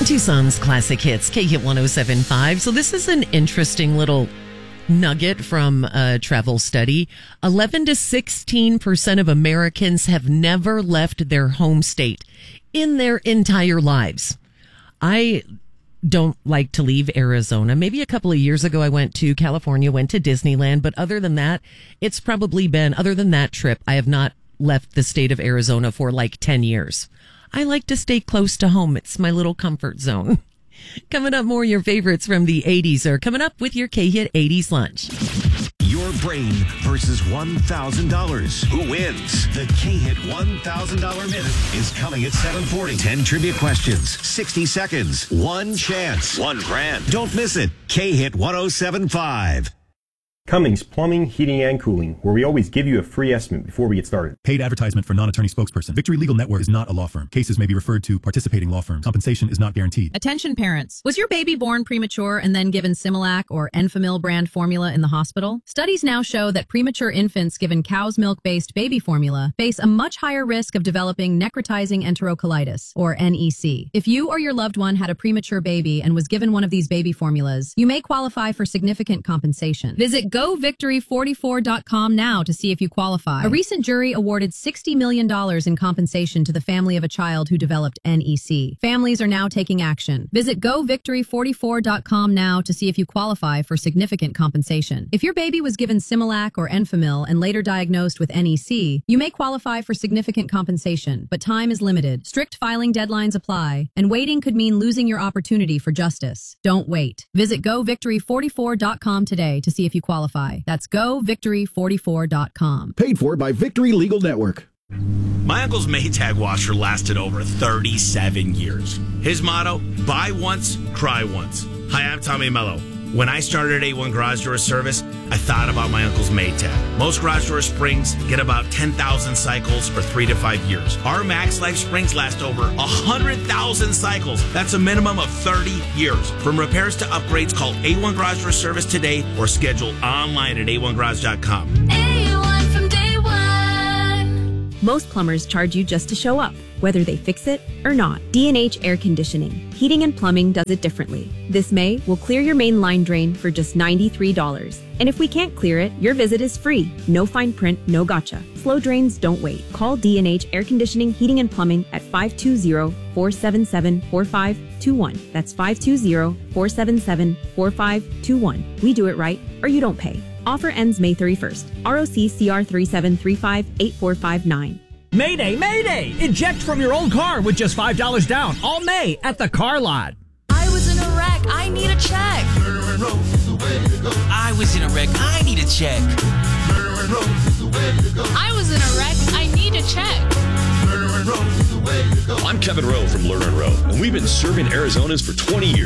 Tucson's Classic Hits, K-Hit 107.5. So this is an interesting little nugget from a travel study. 11 to 16% of Americans have never left their home state in their entire lives. I don't like to leave Arizona. Maybe a couple of years ago, I went to California, went to Disneyland. But other than that, it's probably been, other than that trip, I have not left the state of Arizona for like 10 years. I like to stay close to home. It's my little comfort zone. Coming up, more your favorites from the 80s are coming up with your K-Hit 80s lunch. Your brain versus $1,000. Who wins? The K-Hit $1,000 minute is coming at 7:40. 10 trivia questions, 60 seconds, one chance, $1,000. Don't miss it. K-Hit 107.5. Cummings Plumbing, Heating, and Cooling, where we always give you a free estimate before we get started. Paid advertisement for non-attorney spokesperson. Victory Legal Network is not a law firm. Cases may be referred to participating law firms. Compensation is not guaranteed. Attention parents. Was your baby born premature and then given Similac or Enfamil brand formula in the hospital? Studies now show that premature infants given cow's milk-based baby formula face a much higher risk of developing necrotizing enterocolitis, or NEC. If you or your loved one had a premature baby and was given one of these baby formulas, you may qualify for significant compensation. Visit GoVictory44.com now to see if you qualify. A recent jury awarded $60 million in compensation to the family of a child who developed NEC. Families are now taking action. Visit GoVictory44.com now to see if you qualify for significant compensation. If your baby was given Similac or Enfamil and later diagnosed with NEC, you may qualify for significant compensation, but time is limited. Strict filing deadlines apply, and waiting could mean losing your opportunity for justice. Don't wait. Visit GoVictory44.com today to see if you qualify. That's GoVictory44.com. Paid for by Victory Legal Network. My uncle's Maytag washer lasted over 37 years. His motto, buy once, cry once. Hi, I'm Tommy Mello. When I started A1 Garage Door Service, I thought about my uncle's Maytag. Most garage door springs get about 10,000 cycles for 3 to 5 years. Our Max Life springs last over 100,000 cycles. That's a minimum of 30 years. From repairs to upgrades, call A1 Garage Door Service today or schedule online at a1garage.com. A1 from day one. Most plumbers charge you just to show up, whether they fix it or not. D&H Air Conditioning. Heating and plumbing does it differently. This May, we'll clear your main line drain for just $93. And if we can't clear it, your visit is free. No fine print, no gotcha. Slow drains don't wait. Call D&H Air Conditioning, Heating and Plumbing at 520-477-4521. That's 520-477-4521. We do it right, or you don't pay. Offer ends May 31st. ROC CR 3735-8459. Mayday, Mayday! Eject from your old car with just $5 down all May at the car lot. I was in a wreck. I need a check. I was in a wreck. I need a check. I was in a wreck. I need a check. I'm Kevin Rowe from Lerner & Rowe, and we've been serving Arizonans for 20 years.